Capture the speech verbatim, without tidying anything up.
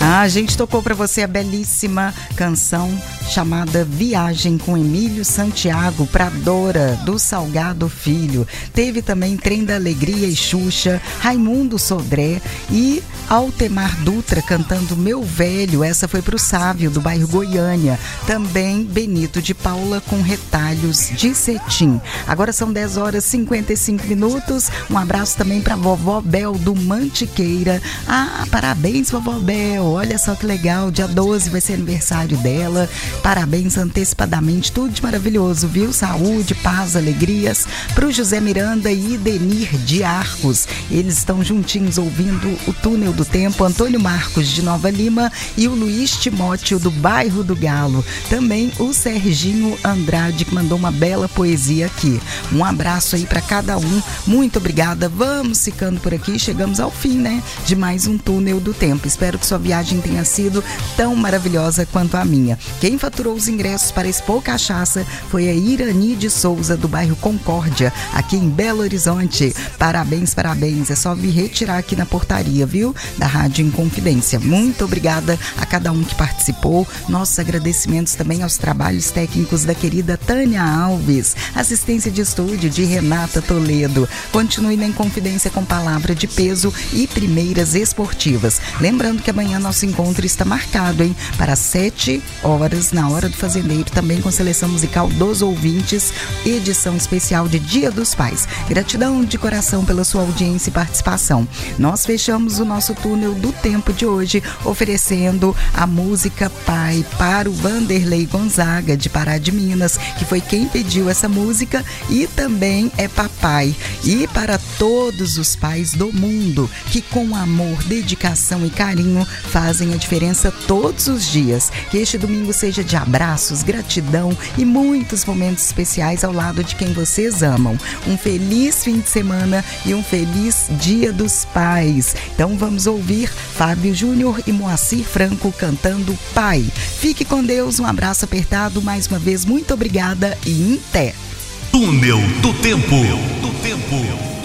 Ah, a gente tocou para você a belíssima canção chamada Viagem com Emílio Santiago pra Dora, do Salgado Filho. Teve também Trem da Alegria e Xuxa, Raimundo Sodré e Altemar Dutra cantando Meu Velho. Essa foi pro Sávio, do bairro Goiânia. Também Benito de Paula com Retalhos de Cetim. Agora são dez horas e cinquenta e cinco minutos. Um abraço também pra vovó Bel do Mantiqueira. Ah, parabéns, vovó Bel. Olha só que legal, dia doze vai ser aniversário dela. Parabéns antecipadamente, tudo de maravilhoso, viu? Saúde, paz, alegrias pro José Miranda e Idenir de Arcos. Eles estão juntinhos ouvindo o Túnel do Tempo. Antônio Marcos de Nova Lima e o Luiz Timóteo do bairro do Galo. Também o Serginho Andrade, que mandou uma bela poesia aqui. Um abraço aí para cada um. Muito obrigada. Vamos ficando por aqui. Chegamos ao fim, né? De mais um Túnel do Tempo. Espero que sua viagem tenha sido tão maravilhosa quanto a minha. Quem faturou os ingressos para Expo Cachaça foi a Irani de Souza, do bairro Concórdia, aqui em Belo Horizonte. Parabéns, parabéns. É só vir retirar aqui na portaria, viu? Da Rádio Inconfidência. Muito obrigada a cada um que participou. Nossos agradecimentos também aos trabalhos técnicos da querida Tânia Alves, assistência de estúdio de Renata Toledo. Continue na Inconfidência com palavra de peso e primeiras esportivas. Lembrando que amanhã nosso encontro está marcado, hein? Para sete horas, na Hora do Fazendeiro, também com seleção musical dos ouvintes, edição especial de Dia dos Pais. Gratidão de coração pela sua audiência e participação. Nós fechamos o nosso Túnel do Tempo de hoje oferecendo a música Pai para o Vanderlei Gonzaga, de Pará de Minas, que foi quem pediu essa música, e também é papai. E para todos os pais do mundo que com amor, dedicação e carinho fazem a diferença todos os dias. Que este domingo seja de abraços, gratidão e muitos momentos especiais ao lado de quem vocês amam. Um feliz fim de semana e um feliz Dia dos Pais. Então vamos ouvir Fábio Júnior e Moacir Franco cantando Pai. Fique com Deus, um abraço apertado, mais uma vez muito obrigada e em té. Túnel do Tempo. Do Tempo.